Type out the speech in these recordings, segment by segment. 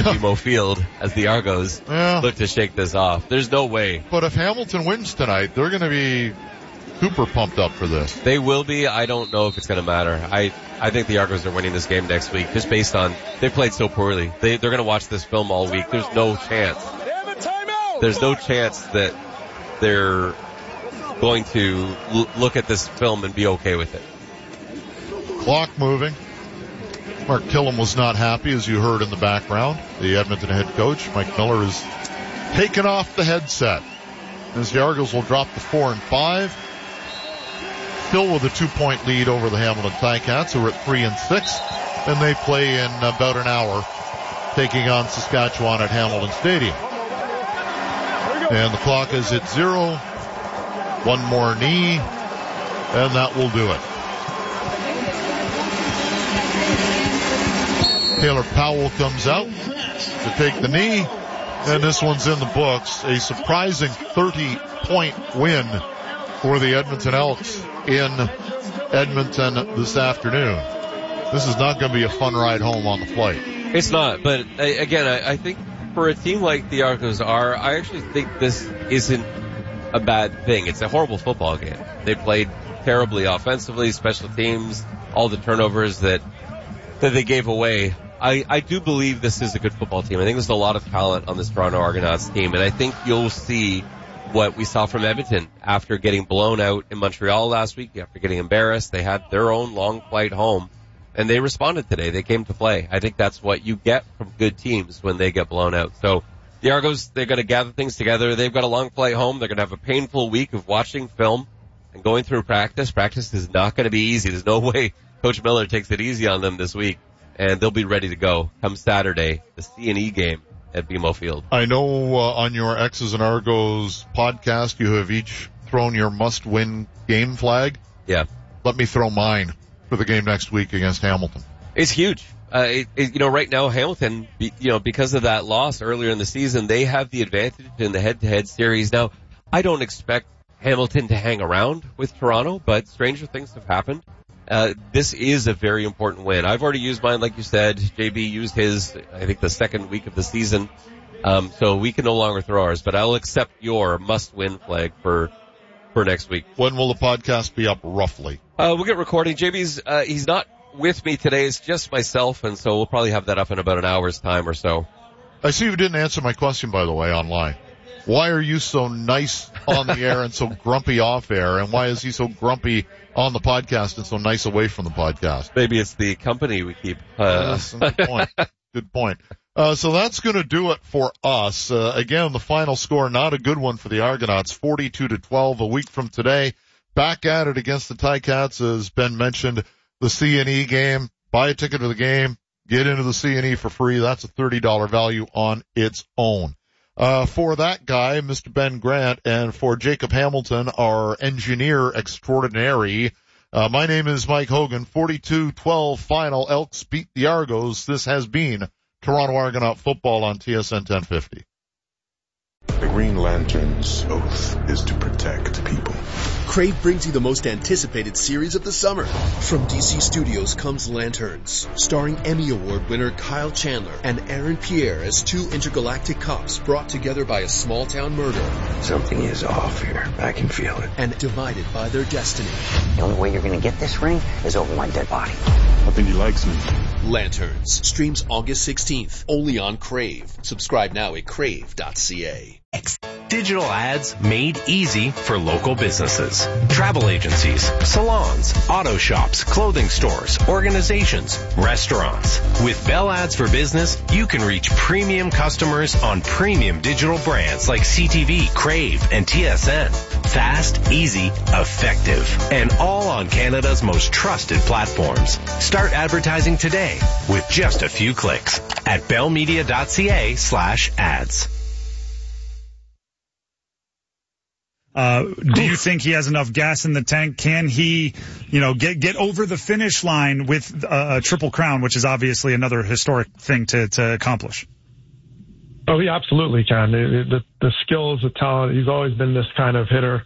BMO Field as the Argos look to shake this off. There's no way. But if Hamilton wins tonight, they're going to be super pumped up for this. They will be. I don't know if it's going to matter. I think the Argos are winning this game next week just based on they played so poorly. They're going to watch this film all week. There's no chance. There's no chance that they're going to look at this film and be okay with it. Clock moving. Mark Killam was not happy, as you heard in the background. The Edmonton head coach, Mike Miller, is taken off the headset. As the Argos will drop to 4-5. Still with a 2-point lead over the Hamilton Ticats, who are at 3-6. And they play in about an hour, taking on Saskatchewan at Hamilton Stadium. And the clock is at 0. One more knee, and that will do it. Taylor Powell comes out to take the knee, and this one's in the books. A surprising 30-point win for the Edmonton Elks in Edmonton this afternoon. This is not going to be a fun ride home on the flight. It's not, but again, I think for a team like the Argos are, I actually think this isn't a bad thing. It's a horrible football game. They played terribly offensively, special teams, all the turnovers that they gave away. I do believe this is a good football team. I think there's a lot of talent on this Toronto Argonauts team, and I think you'll see what we saw from Edmonton after getting blown out in Montreal last week, after getting embarrassed. They had their own long flight home, and they responded today. They came to play. I think that's what you get from good teams when they get blown out. So the Argos, they're going to gather things together. They've got a long flight home. They're going to have a painful week of watching film and going through practice. Practice is not going to be easy. There's no way Coach Miller takes it easy on them this week. And they'll be ready to go come Saturday, the C&E game at BMO Field. I know on your X's and Argos podcast, you have each thrown your must-win game flag. Yeah. Let me throw mine for the game next week against Hamilton. It's huge. Right now Hamilton, because of that loss earlier in the season, they have the advantage in the head-to-head series. Now, I don't expect Hamilton to hang around with Toronto, but stranger things have happened. This is a very important win. I've already used mine, like you said. JB used his, I think, the second week of the season. So we can no longer throw ours, but I'll accept your must-win flag for next week. When will the podcast be up, roughly? We'll get recording. JB's, he's not with me today. It's just myself, and so we'll probably have that up in about an hour's time or so. I see you didn't answer my question, by the way, online. Why are you so nice on the air and so grumpy off air? And why is he so grumpy on the podcast and so nice away from the podcast? Maybe it's the company we keep. Yes, good point. Good point. So that's going to do it for us. Again, the final score, not a good one for the Argonauts, 42-12 a week from today. Back at it against the Ticats, as Ben mentioned, the C&E game. Buy a ticket to the game. Get into the C&E for free. That's a $30 value on its own. For that guy, Mr. Ben Grant, and for Jacob Hamilton, our engineer extraordinary, my name is Mike Hogan. 42-12 final. Elks beat the Argos. This has been Toronto Argonaut football on TSN 1050. The Green Lantern's oath is to protect people. Crave brings you the most anticipated series of the summer. From DC Studios comes Lanterns, starring Emmy Award winner Kyle Chandler and Aaron Pierre as two intergalactic cops brought together by a small-town murder. Something is off here. I can feel it. And divided by their destiny. The only way you're going to get this ring is over my dead body. I think he likes me. Lanterns streams August 16th, only on Crave. Subscribe now at crave.ca. Digital ads made easy for local businesses. Travel agencies, salons, auto shops, clothing stores, organizations, restaurants. With Bell Ads for Business, you can reach premium customers on premium digital brands like CTV, Crave, and TSN. Fast, easy, effective, and all on Canada's most trusted platforms. Start advertising today with just a few clicks at bellmedia.ca/ads. Do you think he has enough gas in the tank? Can he, get over the finish line with a Triple Crown, which is obviously another historic thing to accomplish? Oh, he absolutely can. The skills, the talent, he's always been this kind of hitter.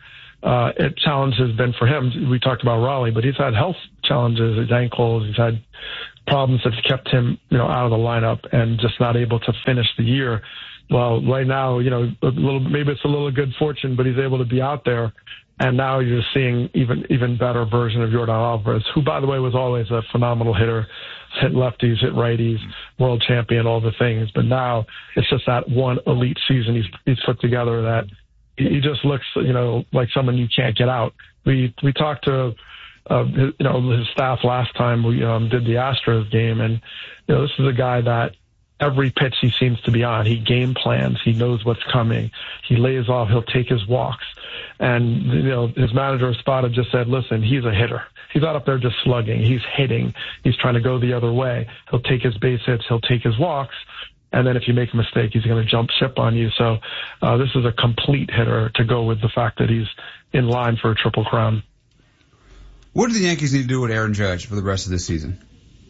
Challenge has been for him. We talked about Raleigh, but he's had health challenges, his ankles. He's had problems have kept him, out of the lineup and just not able to finish the year. Well, right now, maybe it's a little good fortune, but he's able to be out there. And now you're seeing even better version of Yordan Alvarez, who, by the way, was always a phenomenal hitter, hit lefties, hit righties, world champion, all the things. But now it's just that one elite season he's put together that he just looks, like someone you can't get out. We talked to his staff last time we did the Astros game, and this is a guy that every pitch he seems to be on, he game plans, he knows what's coming, he lays off, he'll take his walks. And his manager Espada just said, listen, he's a hitter. He's not up there just slugging. He's hitting. He's trying to go the other way. He'll take his base hits. He'll take his walks. And then if you make a mistake, he's going to jump ship on you. So this is a complete hitter to go with the fact that he's in line for a Triple Crown. What do the Yankees need to do with Aaron Judge for the rest of this season?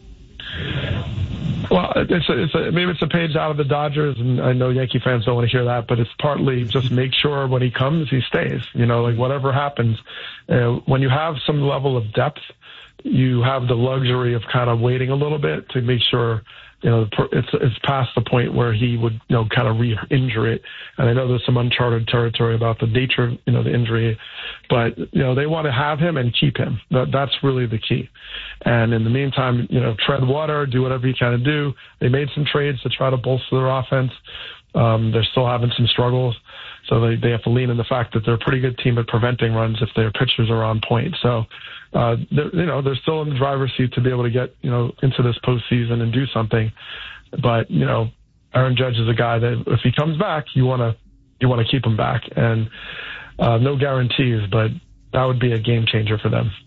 Well, maybe it's a page out of the Dodgers, and I know Yankee fans don't want to hear that, but it's partly just make sure when he comes, he stays. Whatever happens, when you have some level of depth, you have the luxury of kind of waiting a little bit to make sure, it's past the point where he would, kind of re-injure it. And I know there's some uncharted territory about the nature of, the injury, but, they want to have him and keep him. That's really the key. And in the meantime, tread water, do whatever you can do. They made some trades to try to bolster their offense. They're still having some struggles. So they have to lean on the fact that they're a pretty good team at preventing runs if their pitchers are on point. So, they're still in the driver's seat to be able to get, into this postseason and do something. But, Aaron Judge is a guy that if he comes back, you want to keep him back. And, no guarantees, but that would be a game changer for them.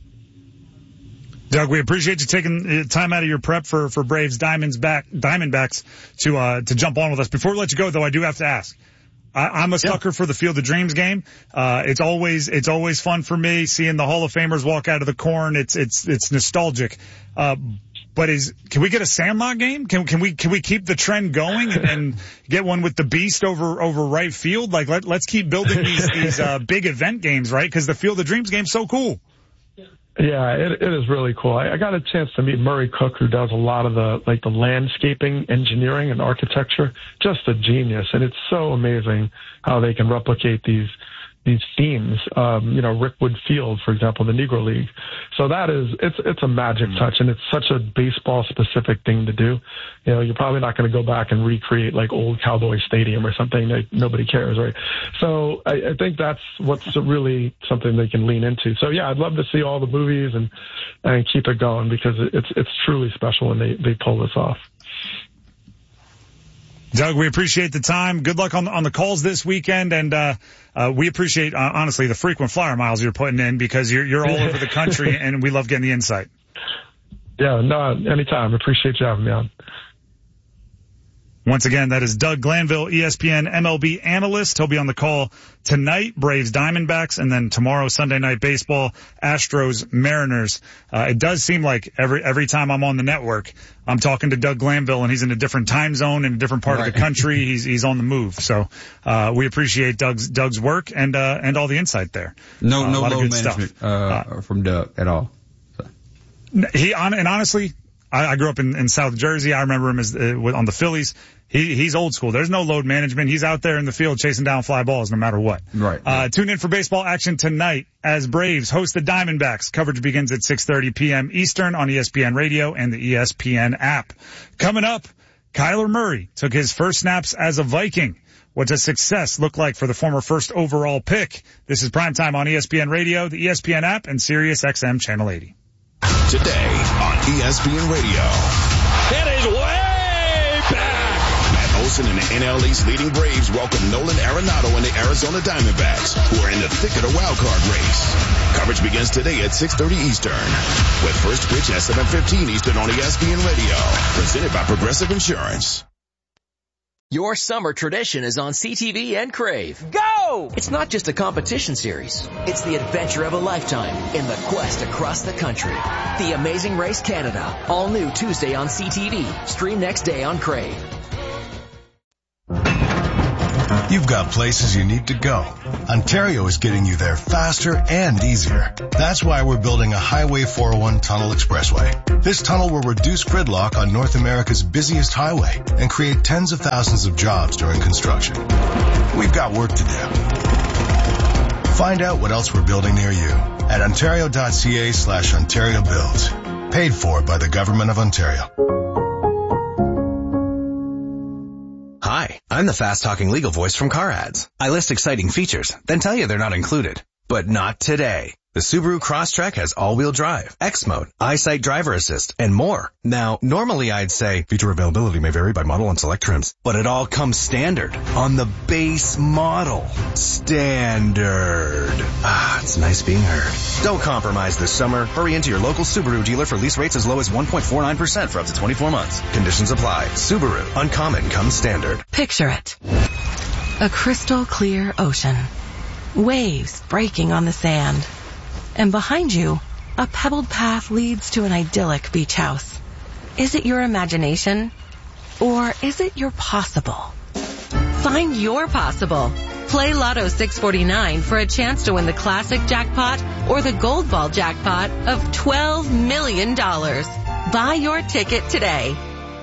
Doug, we appreciate you taking time out of your prep for Braves Diamondbacks to jump on with us. Before we let you go, though, I do have to ask. I'm a sucker for the Field of Dreams game. It's always fun for me seeing the Hall of Famers walk out of the corn. It's nostalgic. But can we get a Sandlot game? Can we keep the trend going and get one with the Beast over right field? Like let's keep building these big event games, right? Because the Field of Dreams game's so cool. Yeah, it is really cool. I got a chance to meet Murray Cook, who does a lot of the landscaping, engineering, and architecture. Just a genius, and it's so amazing how they can replicate these themes. Rickwood Field, for example, the Negro League. So it's a magic touch, and it's such a baseball specific thing to do. You're probably not going to go back and recreate like old Cowboy Stadium or something that nobody cares, right? So I think that's what's really something they can lean into. So yeah, I'd love to see all the movies and keep it going because it's truly special when they pull this off. Doug, we appreciate the time. Good luck on the calls this weekend, and we appreciate honestly the frequent flyer miles you're putting in because you're all over the country, and we love getting the insight. Yeah, no, anytime. Appreciate you having me on. Once again, that is Doug Glanville, ESPN MLB analyst. He'll be on the call tonight, Braves Diamondbacks, and then tomorrow, Sunday Night Baseball, Astros Mariners. It does seem like every time I'm on the network, I'm talking to Doug Glanville, and he's in a different time zone in a different part of the country. He's on the move. So we appreciate Doug's work and all the insight there. No load management from Doug at all. And honestly, I grew up in South Jersey. I remember him as on the Phillies. He's old school. There's no load management. He's out there in the field chasing down fly balls no matter what. Right. Tune in for baseball action tonight as Braves host the Diamondbacks. Coverage begins at 6:30 p.m. Eastern on ESPN Radio and the ESPN app. Coming up, Kyler Murray took his first snaps as a Viking. What does success look like for the former first overall pick? This is Primetime on ESPN Radio, the ESPN app, and Sirius XM Channel 80. Today on ESPN Radio. It is way back. Matt Olson and the NL East leading Braves welcome Nolan Arenado and the Arizona Diamondbacks, who are in the thick of the wild card race. Coverage begins today at 6:30 Eastern, with first pitch at 7:15 Eastern on ESPN Radio. Presented by Progressive Insurance. Your summer tradition is on CTV and Crave. Go! It's not just a competition series. It's the adventure of a lifetime in the quest across the country. The Amazing Race Canada. All new Tuesday on CTV. Stream next day on Crave. You've got places you need to go. Ontario is getting you there faster and easier. That's why we're building a Highway 401 Tunnel Expressway. This tunnel will reduce gridlock on North America's busiest highway and create tens of thousands of jobs during construction. We've got work to do. Find out what else we're building near you at ontario.ca/Ontario Builds. Paid for by the Government of Ontario. Hi, I'm the fast-talking legal voice from Car Ads. I list exciting features, then tell you they're not included. But not today. The Subaru Crosstrek has all-wheel drive, X-Mode, EyeSight Driver Assist, and more. Now, normally I'd say feature availability may vary by model and select trims, but it all comes standard on the base model. Standard. It's nice being heard. Don't compromise this summer. Hurry into your local Subaru dealer for lease rates as low as 1.49% for up to 24 months. Conditions apply. Subaru. Uncommon comes standard. Picture it. A crystal clear ocean. Waves breaking on the sand. And behind you, a pebbled path leads to an idyllic beach house. Is it your imagination? Or is it your possible? Find your possible. Play Lotto 649 for a chance to win the classic jackpot or the gold ball jackpot of $12 million. Buy your ticket today.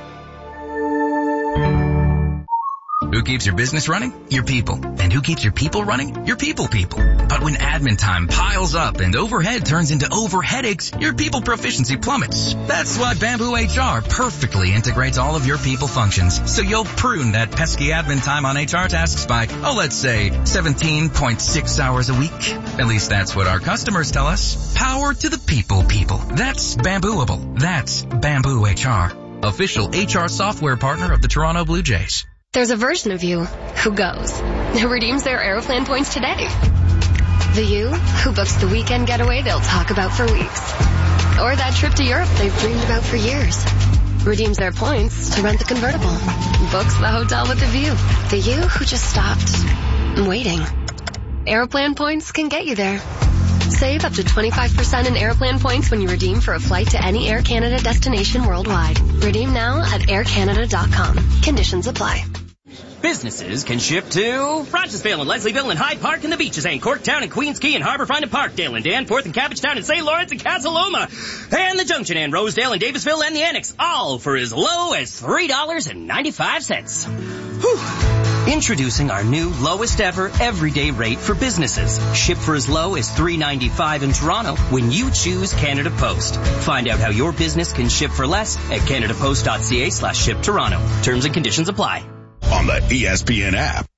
Who keeps your business running? Your people. And who keeps your people running? Your people. But when admin time piles up and overhead turns into overheadaches, your people proficiency plummets. That's why Bamboo HR perfectly integrates all of your people functions. So you'll prune that pesky admin time on HR tasks by, let's say 17.6 hours a week. At least that's what our customers tell us. Power to the people. That's Bambooable. That's Bamboo HR. Official HR software partner of the Toronto Blue Jays. There's a version of you who goes, who redeems their Aeroplan points today. The you who books the weekend getaway they'll talk about for weeks. Or that trip to Europe they've dreamed about for years. Redeems their points to rent the convertible. Books the hotel with the view. The you who just stopped waiting. Aeroplan points can get you there. Save up to 25% in Aeroplan points when you redeem for a flight to any Air Canada destination worldwide. Redeem now at aircanada.com. Conditions apply. Businesses can ship to Rochesville and Leslieville and Hyde Park and the Beaches and Corktown and Queens Quay and Harbourfront and Parkdale and Danforth and Cabbagetown and St. Lawrence and Casa Loma and the Junction and Rosedale and Davisville and the Annex, all for as low as $3.95. Whew. Introducing our new lowest ever everyday rate for businesses. Ship for as low as $3.95 in Toronto when you choose Canada Post. Find out how your business can ship for less at canadapost.ca/ship Toronto. Terms and conditions apply. On the ESPN app.